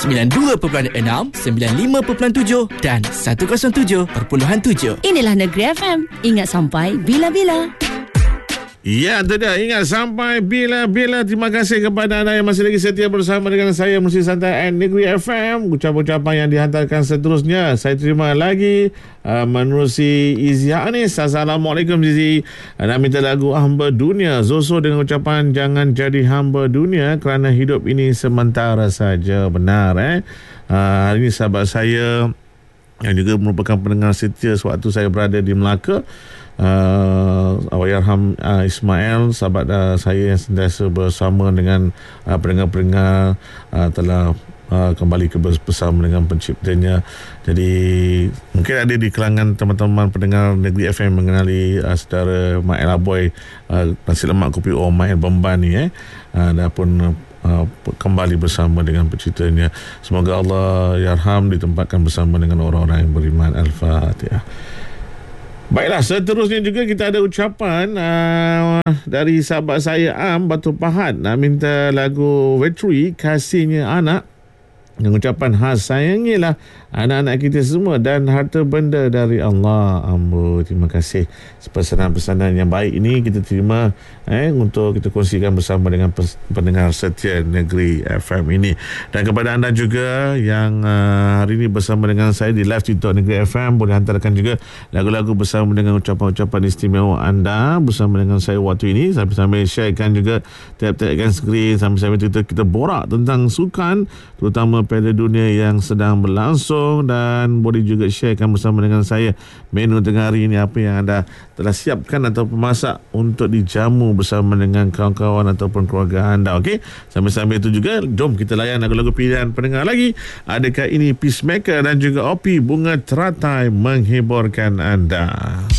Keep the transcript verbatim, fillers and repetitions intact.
sembilan dua perpuluhan enam, sembilan lima perpuluhan tujuh dan seratus tujuh perpuluhan tujuh. Inilah Negeri F M. Ingat sampai bila-bila. Ya, itu dia. Ingat sampai bila-bila. Terima kasih kepada anda yang masih lagi setia bersama dengan saya, Musi Santai and Negeri F M. Ucapan-ucapan yang dihantarkan seterusnya saya terima lagi uh, menerusi Izi Anis. Assalamualaikum Zizi. Anda minta lagu Hamba Dunia. Zoso dengan ucapan jangan jadi hamba dunia kerana hidup ini sementara saja. Benar eh. Uh, hari ini sahabat saya yang juga merupakan pendengar setia sewaktu saya berada di Melaka, Uh, Allahyarham uh, Ismail, sahabat uh, saya yang sentiasa bersama dengan uh, pendengar-pendengar uh, telah uh, kembali ke bersama dengan penciptanya. Jadi mungkin ada di kalangan teman-teman pendengar Negeri F M mengenali uh, saudara Mael Aboy, uh, nasi lemak kopi O Mael Bemban ni eh uh, dan pun uh, kembali bersama dengan penciptanya. Semoga Allah yarham ditempatkan bersama dengan orang-orang yang beriman. Al-Fatihah. Baiklah, seterusnya juga kita ada ucapan uh, dari sahabat saya Am Batu Pahat nak minta lagu Vetri Kasihnya Anak dengan ucapan khas, sayangilah anak-anak kita semua dan harta benda dari Allah. Ambo, terima kasih. Pesanan-pesanan yang baik ini kita terima eh, untuk kita kongsikan bersama dengan pendengar setia Negeri F M ini. Dan kepada anda juga yang uh, hari ini bersama dengan saya di live TikTok Negeri F M, boleh hantarkan juga lagu-lagu bersama dengan ucapan-ucapan istimewa anda bersama dengan saya waktu ini. Sambil-sambil sharekan juga, tap-tapkan skrin, sambil-sambil kita, kita borak tentang sukan, terutama Piala Dunia yang sedang berlangsung, dan boleh juga sharekan bersama dengan saya menu tengah hari ini, apa yang anda telah siapkan atau masak untuk dijamu bersama dengan kawan-kawan ataupun keluarga anda. Okey, sambil-sambil itu juga jom kita layan lagu-lagu pilihan pendengar lagi. Adakah ini Peacemaker dan juga Opi Bunga Teratai menghiburkan anda.